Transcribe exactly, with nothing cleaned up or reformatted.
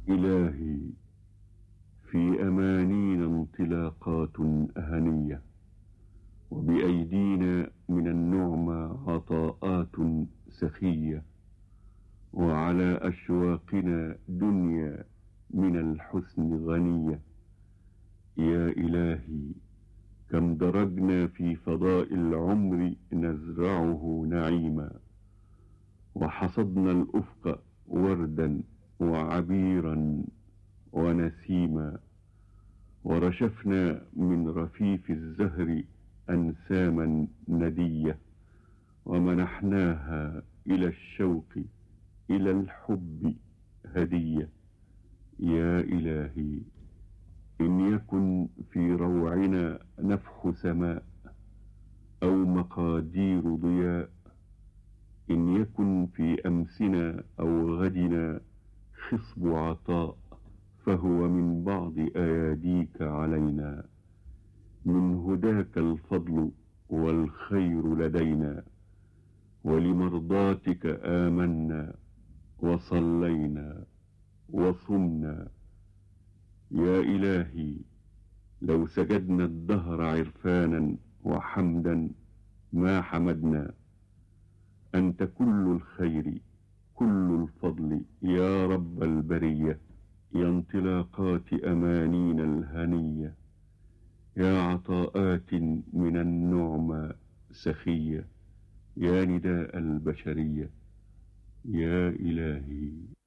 إلهي، في أمانينا انطلاقات هنية، وبأيدينا من النعمى عطاءات سخية، وعلى أشواقنا دنيا من الحسن غنية. يا إلهي، كم درجنا في فضاء العمر نزرعه نعيما، وحصدنا الأفق وردا وعبيرا ونسيما، ورشفنا من رفيف الزهر أنساما ندية، ومنحناها إلى الشوق إلى الحب هدية. يا إلهي، إن يكن في روعنا نفح سماء أو مقادير ضياء، إن يكن في أمسنا أو غدنا خصب عطاء، فهو من بعض أياديك علينا، من هداك الفضل والخير لدينا، ولمرضاتك آمنا وصلينا وصمنا. يا إلهي، لو سجدنا الدهر عرفانا وحمدا ما حمدنا. أنت كل الخير كل الفضل يا رب البرية، يا انطلاقات أمانينا الهنية، يا عطاءات من النعمى سخية، يا نداء البشرية. يا إلهي.